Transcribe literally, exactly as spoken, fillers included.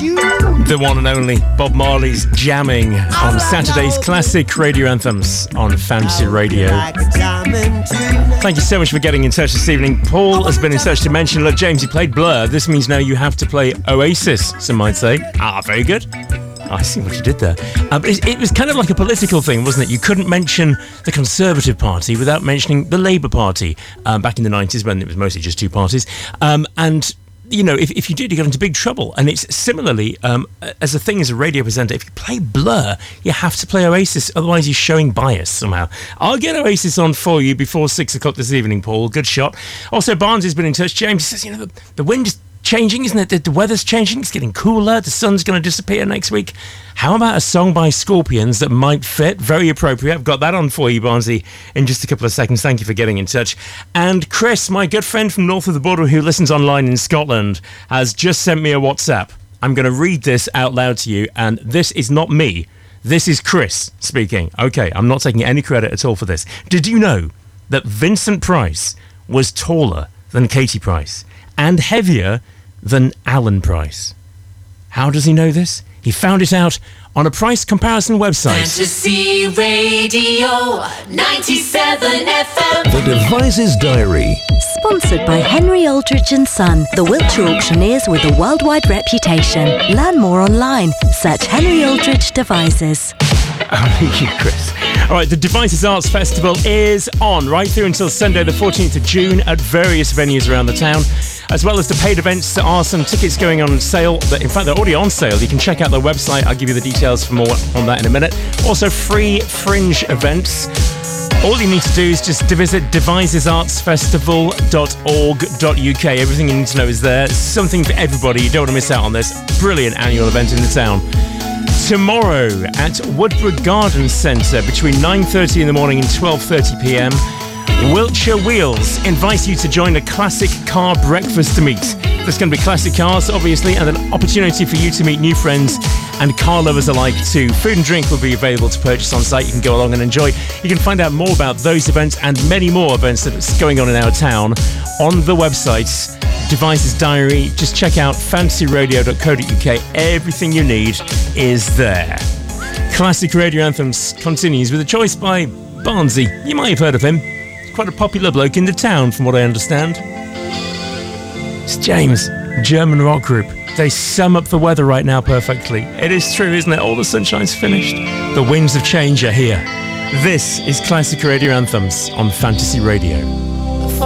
The one and only Bob Marley's jamming on Saturday's classic radio anthems on Fantasy Radio. Thank you so much for getting in touch this evening. Paul has been in touch to mention, look, James, you played Blur. This means now you have to play Oasis, some might say. Ah, very good. I see what you did there. Uh, but it, it was kind of like a political thing, wasn't it? You couldn't mention the Conservative Party without mentioning the Labour Party um, back in the nineties when it was mostly just two parties. Um, and... You know, if, if you did, you got into big trouble. And it's similarly, um, as a thing as a radio presenter, if you play Blur, you have to play Oasis, otherwise you're showing bias somehow. I'll get Oasis on for you before six o'clock this evening, Paul. Good shot. Also, Barnes has been in touch. James says, you know, the, the wind is changing, isn't it? The, the weather's changing. It's getting cooler. The sun's going to disappear next week. How about a song by Scorpions that might fit? Very appropriate. I've got that on for you, Barnsley, in just a couple of seconds. Thank you for getting in touch. And Chris, my good friend from north of the border who listens online in Scotland, has just sent me a WhatsApp. I'm going to read this out loud to you, and this is not me. This is Chris speaking. Okay, I'm not taking any credit at all for this. Did you know that Vincent Price was taller than Katie Price and heavier than Alan Price? How does he know this? He found it out on a price comparison website. Fantasy Radio ninety-seven F M. The Devices Diary. Sponsored by Henry Aldridge and Son, the Wiltshire auctioneers with a worldwide reputation. Learn more online. Search Henry Aldridge Devices. Oh, thank you, Chris. All right, the Devices Arts Festival is on right through until Sunday the fourteenth of June at various venues around the town, as well as the paid events. There are some tickets going on sale. That, in fact, they're already on sale. You can check out their website. I'll give you the details for more on that in a minute. Also, free fringe events. All you need to do is just to visit devices arts festival dot org dot U K. Everything you need to know is there. Something for everybody. You don't want to miss out on this brilliant annual event in the town. Tomorrow at Woodbrook Garden Centre between nine thirty in the morning and twelve thirty p m, Wiltshire Wheels invites you to join a classic car breakfast to meet. There's going to be classic cars, obviously, and an opportunity for you to meet new friends and car lovers alike too. Food and drink will be available to purchase on site. You can go along and enjoy. You can find out more about those events and many more events that's going on in our town on the website Devices Diary. Just check out fantasy radio dot co dot U K. Everything you need is there. Classic Radio Anthems continues with a choice by Barnsey. You might have heard of him. Quite a popular bloke in the town, from what I understand. It's James, German rock group. They sum up the weather right now perfectly. It is true, isn't it? All the sunshine's finished. The winds of change are here. This is Classic Radio Anthems on Fantasy Radio.